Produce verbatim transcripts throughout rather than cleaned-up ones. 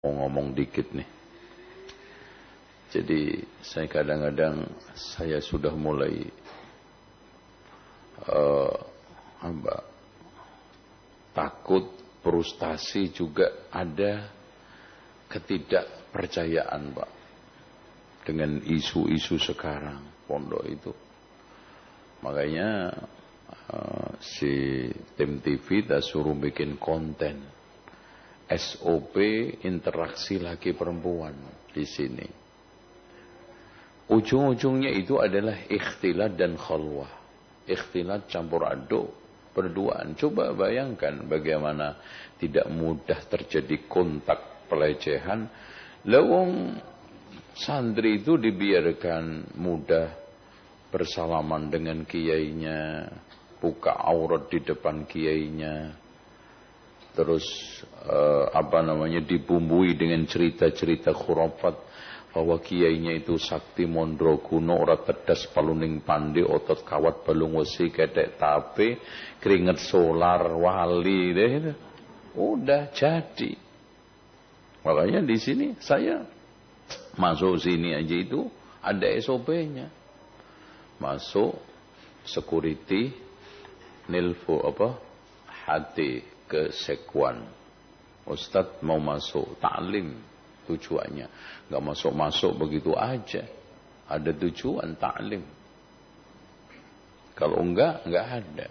Mau ngomong dikit nih. Jadi saya kadang-kadang saya sudah mulai uh, apa, takut, frustasi juga ada ketidakpercayaan, Pak, dengan isu-isu sekarang pondok itu. Makanya uh, si tim T V kita suruh bikin konten S O P interaksi laki perempuan di sini. Ujung-ujungnya itu adalah ikhtilat dan khalwah. Ikhtilat campur aduk, berduaan. Coba bayangkan bagaimana tidak mudah terjadi kontak pelecehan. Lawang santri itu dibiarkan mudah bersalaman dengan kiainya, buka aurat di depan kiainya. Terus uh, apa namanya dibumbui dengan cerita-cerita khurafat bahwa kiainya itu sakti mondro kuno ora tedas paluning pande otot kawat balung wesi ketek tape keringet solar wali deh. Udah jadi. Makanya di sini saya masuk sini aja itu ada S O P-nya. Masuk security nilfo apa hati ke sekwan. Ustadz mau masuk taklim tujuannya. Gak masuk-masuk begitu aja. Ada tujuan taklim. Kalau enggak, enggak ada.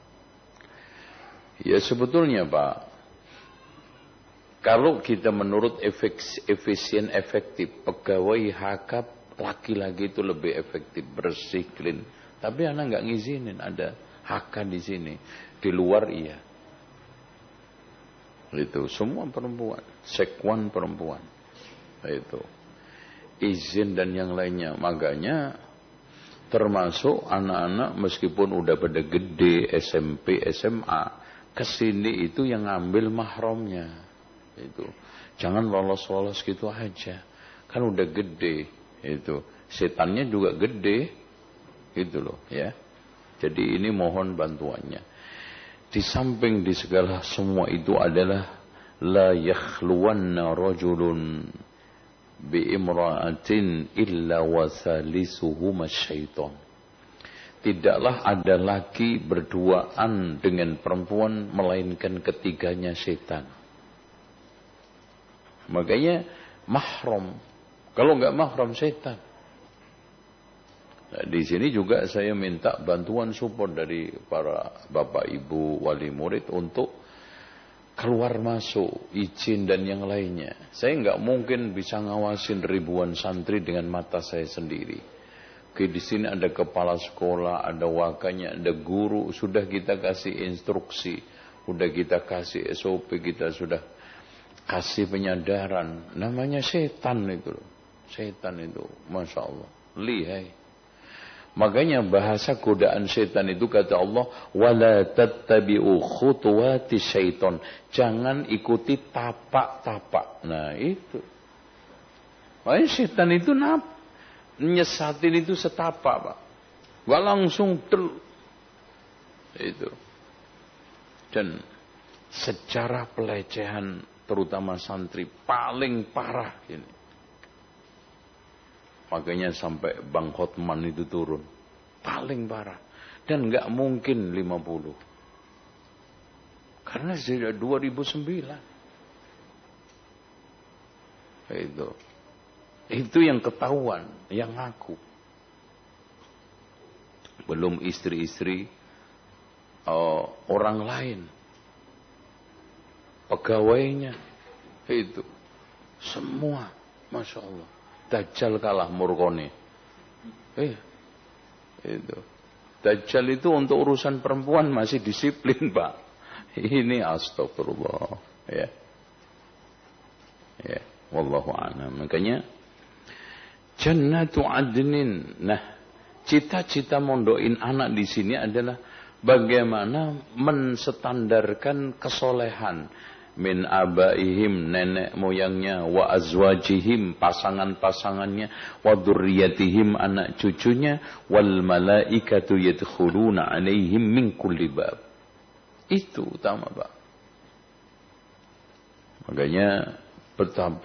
Ya sebetulnya Pak, kalau kita menurut efisien efektif, pegawai hakap laki-laki itu lebih efektif, bersih, clean. Tapi anak enggak ngizinin ada haka di sini. Di luar iya. Itu semua perempuan, sekwan perempuan. Itu izin dan yang lainnya. Makanya termasuk anak-anak meskipun udah pada gede S M P, S M A, kesini itu yang ngambil mahramnya. Itu jangan lolos-lolos gitu aja. Kan udah gede. Itu setannya juga gede. Gitu loh ya. Jadi ini mohon bantuannya. Di samping di segala semua itu adalah la yakhluwanna rajulun bi imra'atin illa wa salisuhuma syaitan. Tidaklah ada laki berduaan dengan perempuan melainkan ketiganya setan. Makanya mahram. Kalau enggak mahram setan. Nah, di sini juga saya minta bantuan support dari para bapak ibu wali murid untuk keluar masuk, izin dan yang lainnya. Saya nggak mungkin bisa ngawasin ribuan santri dengan mata saya sendiri. Oke, di sini ada kepala sekolah, ada wakanya, ada guru, sudah kita kasih instruksi, sudah kita kasih S O P, kita sudah kasih penyadaran. Namanya setan itu, setan itu, masya Allah, lihai. Makanya bahasa godaan setan itu kata Allah, wala tattabi'u khutuwati syaiton. Jangan ikuti tapak-tapak. Nah itu. Makanya setan itu nap, nyesatin itu setapak, Pak. Gak langsung del. Itu. Dan secara pelecehan terutama santri paling parah ini. Makanya sampai Bang Hotman itu turun. Paling parah. Dan enggak mungkin lima puluh. Karena sudah dua ribu sembilan. Itu. Itu yang ketahuan. Yang ngaku. Belum istri-istri uh, orang lain. Pegawainya. Itu. Semua. Masya Allah. Dajjal kalah murkoni. Eh, itu. Dajjal itu untuk urusan perempuan masih disiplin, Pak. Ini astagfirullah. Ya. Ya. Wallahu a'lam. Makanya jannatu adnin. Nah, cita-cita mondokin anak di sini adalah bagaimana menstandarkan kesolehan. Min abaihim, nenek moyangnya, wa azwajihim, pasangan-pasangannya, wa dzurriyyatihim, anak cucunya, wal malaikatu yadkhuluna alaihim min kulli bab. Itu utama, Pak. Makanya betapa